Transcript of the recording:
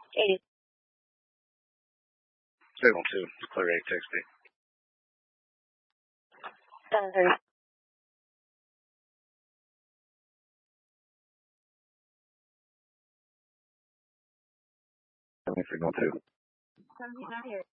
80. Signal 2, clear 8, text me. 730. Signal 2. 17 not here.